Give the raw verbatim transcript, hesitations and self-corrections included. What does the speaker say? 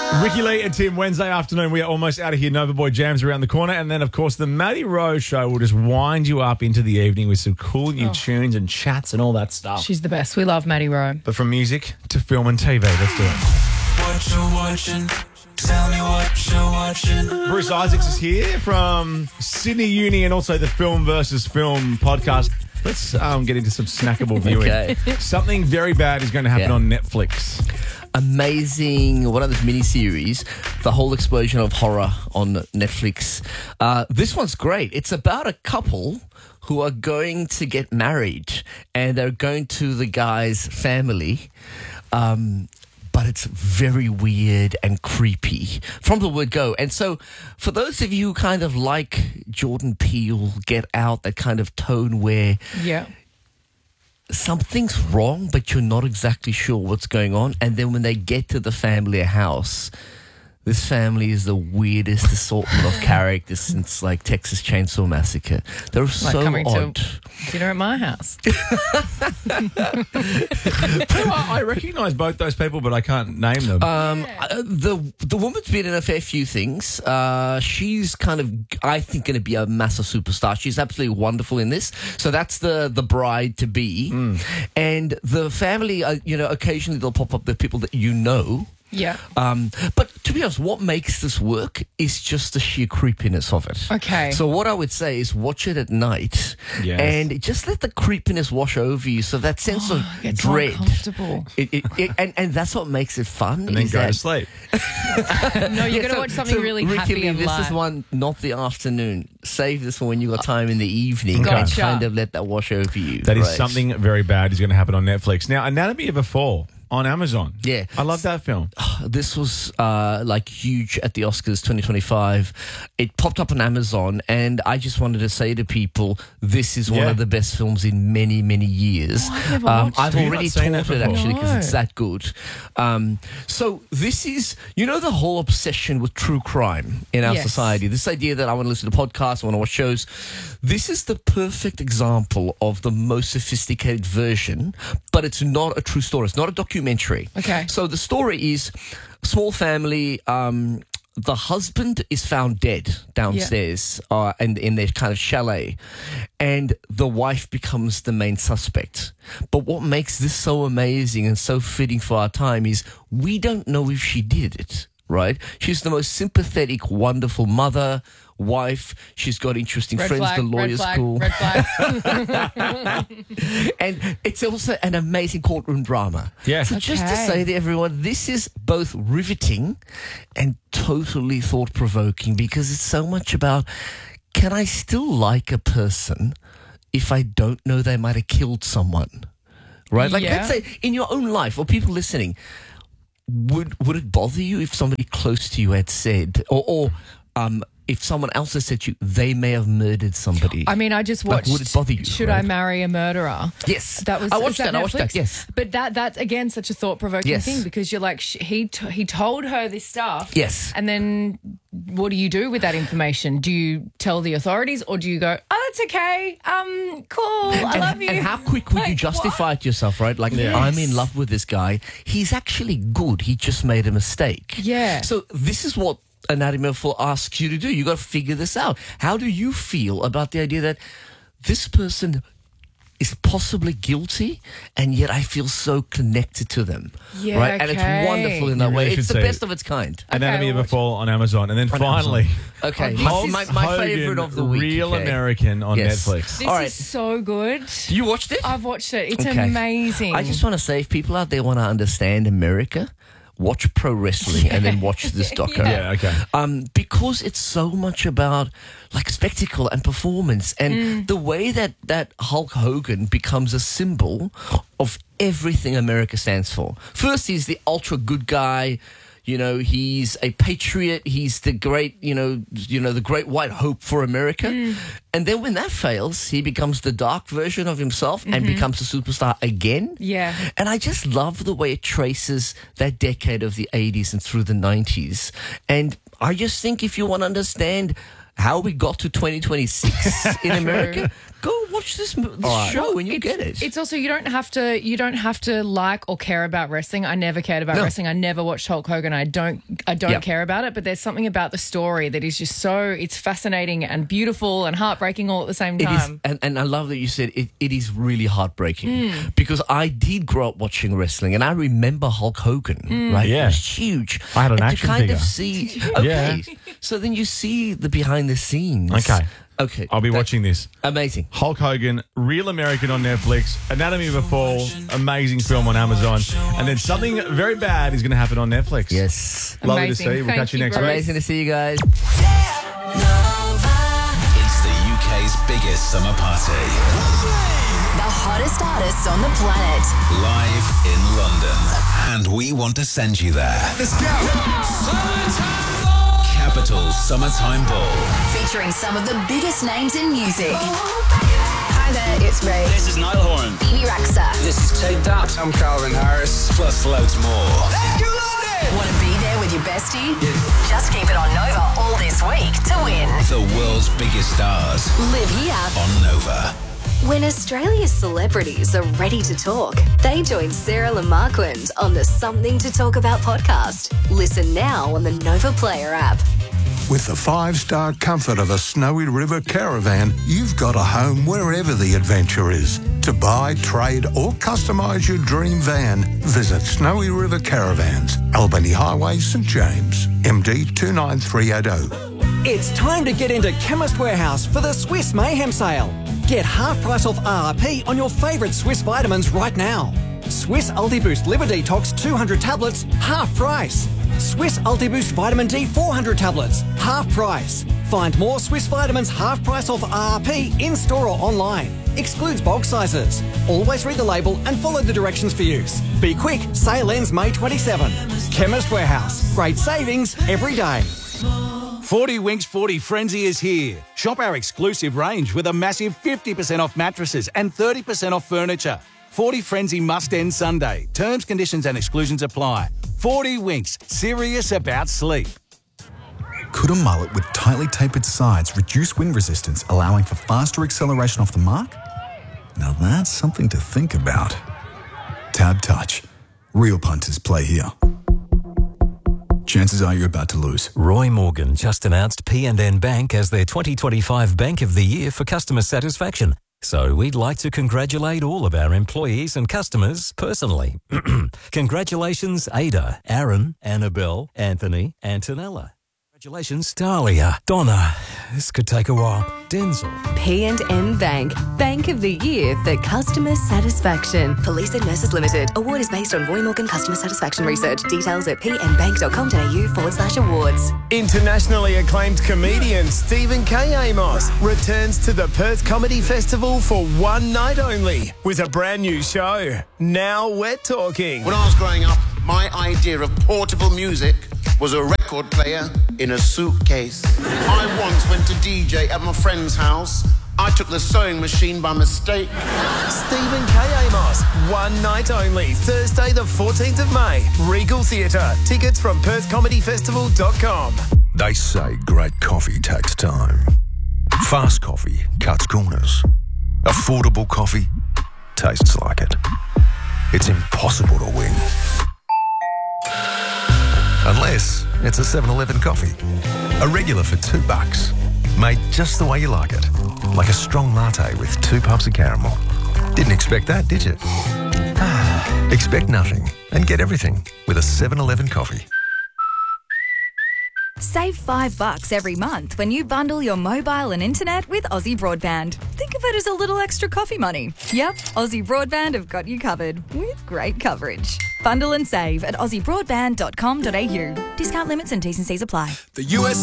Ricky Lee and Tim, Wednesday afternoon. We are almost out of here. Nova Boy Jams around the corner. And then, of course, the Maddie Rose Show will just wind you up into the evening with some cool new oh. tunes and chats and all that stuff. She's the best. We love Maddie Rowe. But from music to film and T V, let's do it. What you watching? Tell me what you're watching. Bruce Isaacs is here from Sydney Uni and also the Film versus Film podcast. Let's um, get into some snackable viewing. Okay. Something very bad is going to happen Yeah. on Netflix. Amazing, one of those mini-series, the whole explosion of horror on Netflix. Uh, this one's great. It's about a couple who are going to get married and they're going to the guy's family. Um, but it's very weird and creepy from the word go. And so for those of you who kind of like Jordan Peele, Get Out, that kind of tone where Yeah. something's wrong, but you're not exactly sure what's going on. And then when they get to the family house, this family is the weirdest assortment of characters since like Texas Chainsaw Massacre. They're Like so coming odd. to dinner at my house. I recognise both those people, but I can't name them. Um, uh, the the woman's been in a fair few things. Uh, she's kind of, I think, going to be a massive superstar. She's absolutely wonderful in this. So that's the the bride to be, Mm. and the family. Uh, you know, occasionally they'll pop up the people that you know. Yeah. Um, but to be honest, what makes this work is just the sheer creepiness of it. Okay. So what I would say is watch it at night Yes. and just let the creepiness wash over you. So that sense of It's more dread. comfortable. It, it, it, and, and that's what makes it fun. and then is go that, to sleep. No, you're Yeah, going to so- watch something so really Ricky happy Lee, and this light. is one, not the afternoon. Save this for when you got time in the evening. Okay. And Gotcha. kind of let that wash over you. That is right? something very bad is going to happen on Netflix. Now, Anatomy of a Fall on Amazon. Yeah. I love that film. This was uh, like huge at the Oscars twenty twenty-five. It popped up on Amazon, and I just wanted to say to people, this is one Yeah. of the best films in many, many years. Oh, I've never um, watched I've it. Have you already not seen taught that it before? actually because No. it's that good. Um, so this is, you know, the whole obsession with true crime in our Yes. society. This idea that I want to listen to podcasts, I want to watch shows. This is the perfect example of the most sophisticated version, but it's not a true story. It's not a documentary. Okay. So the story is a small family. Um, the husband is found dead downstairs uh, and in their kind of chalet, and the wife becomes the main suspect. But what makes this so amazing and so fitting for our time is we don't know if she did it, right? She's the most sympathetic, wonderful mother, wife. She's got interesting Red friends, flag, the red lawyer's flag, school. red flag. And it's also an amazing courtroom drama. Yeah. So just to Okay. say to everyone, this is both riveting and totally thought-provoking because it's so much about, can I still like a person if I don't know they might have killed someone? Right? Like, Yeah. let's say in your own life or people listening, would would it bother you if somebody close to you had said, or, or um, if someone else has said to you, they may have murdered somebody? I mean, I just Like, watched would it bother you, Should right? I Marry a Murderer? Yes. That was I is watched that, I watched that, Netflix? yes. But that that's again such a thought-provoking Yes. thing because you're like sh- he t- he told her this stuff. Yes. And then what do you do with that information? Do you tell the authorities or do you go, "Oh, that's okay. Um, cool. I and, love you." and how quick would you Like, justify it to yourself, right? Like, Yes. I'm in love with this guy. He's actually good. He just made a mistake. Yeah. So this is what Anatomy of a Fall asks you to do. You got to figure this out. How do you feel about the idea that this person is possibly guilty, and yet I feel so connected to them? Yeah, right? And okay. it's wonderful in that You really way. should It's the see best it. of its kind. Anatomy Okay, of a watch it. Fall on Amazon. And then finally, Okay, Oh, my, this my, is- my Hogan, favorite of the week. Real okay. American on Yes. Netflix. This All right. is so good. You watched it? I've watched it. It's Okay. amazing. I just want to say, if people out there want to understand America, watch pro wrestling and then watch this doco. Yeah, okay. Um, because it's so much about like spectacle and performance, and the way that that Hulk Hogan becomes a symbol of everything America stands for. First, he's the ultra good guy. You know, he's a patriot. He's the great, you know, you know, the great white hope for America. And then when that fails, he becomes the dark version of himself and becomes a superstar again. Yeah. And I just love the way it traces that decade of the eighties and through the nineties. And I just think if you want to understand how we got to twenty twenty-six in America, Go watch this, this right. show and you it's, get it. It's also you don't have to you don't have to like or care about wrestling. I never cared about No. wrestling. I never watched Hulk Hogan. I don't I don't Yep. care about it. But there's something about the story that is just so it's fascinating and beautiful and heartbreaking all at the same It is, time. and, and I love that you said it, it is really heartbreaking Hmm. because I did grow up watching wrestling and I remember Hulk Hogan, right? Yeah. It was huge. I had an and action to kind figure. of see, okay, so then you see the behind the scenes. Okay. Okay. I'll be That- watching this. Amazing. Hulk Hogan, Real American on Netflix, Anatomy of a Fall, amazing film on Amazon, and then something very bad is going to happen on Netflix. Yes. Lovely Amazing. to see. We'll Thank catch you you, next Rose. week. Amazing to see you guys. It's the U K's biggest summer party. The hottest artists on the planet. Live in London. And we want to send you there. Let's go! Capital Summertime Ball. Featuring some of the biggest names in music. Hi there, it's Ray. This is Niall Horan. Bibi Rexha. This is Take That. I'm Calvin Harris. Plus loads more. Want to be there with your bestie? Just keep it on Nova all this week to win. The world's biggest stars Live here. on Nova. When Australia's celebrities are ready to talk, they join Sarah Lamarquand on the Something to Talk About podcast. Listen now on the Nova Player app. With the five-star comfort of a Snowy River caravan, you've got a home wherever the adventure is. To buy, trade or customise your dream van, visit Snowy River Caravans, Albany Highway, St James, M D two nine three eight zero. It's time to get into Chemist Warehouse for the Swiss Mayhem sale. Get half price off R R P on your favourite Swiss vitamins right now. Swiss UltiBoost Liver Detox two hundred tablets, half price. Swiss UltiBoost Vitamin D four hundred tablets, half price. Find more Swiss vitamins half price off R R P in store or online. Excludes bulk sizes. Always read the label and follow the directions for use. Be quick, sale ends May twenty-seventh. Chemist Warehouse. Great savings every day. forty Winks forty Frenzy is here. Shop our exclusive range with a massive fifty percent off mattresses and thirty percent off furniture. forty Frenzy must end Sunday. Terms, conditions and exclusions apply. forty Winks, serious about sleep. Could a mullet with tightly tapered sides reduce wind resistance, allowing for faster acceleration off the mark? Now that's something to think about. Tab Touch. Real punters play here. Chances are you're about to lose. Roy Morgan just announced P and N Bank as their twenty twenty-five Bank of the Year for customer satisfaction. So we'd like to congratulate all of our employees and customers personally. Congratulations, Ada, Aaron, Annabelle, Anthony, Antonella. Congratulations, Dahlia, Donna. This could take a while. Denzel. P and N Bank, Bank of the Year for customer satisfaction. Police and Nurses Limited. Award is based on Roy Morgan customer satisfaction research. Details at pnbank.com.au forward slash awards. Internationally acclaimed comedian Stephen K. Amos returns to the Perth Comedy Festival for one night only with a brand new show. Now we're talking. When I was growing up, my idea of portable music was a record player in a suitcase. I once went to D J at my friend's house. I took the sewing machine by mistake. Stephen K. Amos, one night only, Thursday the fourteenth of May, Regal Theatre. Tickets from perth comedy festival dot com. They say great coffee takes time. Fast coffee cuts corners. Affordable coffee tastes like it. It's impossible to win. Unless it's a seven eleven coffee. A regular for two bucks. Made just the way you like it. Like a strong latte with two puffs of caramel. Didn't expect that, did you? Expect nothing and get everything with a seven eleven coffee. Save five bucks every month when you bundle your mobile and internet with Aussie Broadband. Think of it as a little extra coffee money. Yep, Aussie Broadband have got you covered with great coverage. Bundle and save at aussie broadband dot com dot a u. Discount limits and T's and C's apply. The U S